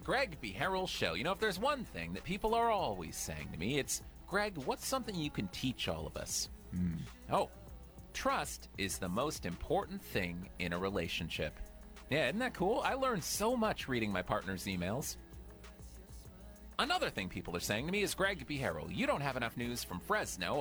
Greg Beharrell Show. You know, if there's one thing that people are always saying to me, it's, Greg, what's something you can teach all of us? Oh, trust is the most important thing in a relationship. Yeah, isn't that cool? I learned so much reading my partner's emails. Another thing people are saying to me is, Greg Beharrell, you don't have enough news from Fresno